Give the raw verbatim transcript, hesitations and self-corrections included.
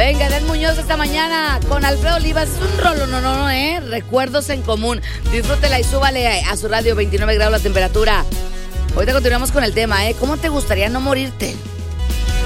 Venga, Den Muñoz esta mañana con Alfredo Olivas. Es un rolo, no, no, no, ¿eh? Recuerdos en común. Disfrútela y súbale a su radio, veintinueve grados la temperatura. Ahorita continuamos con el tema, ¿eh? ¿Cómo te gustaría no morirte?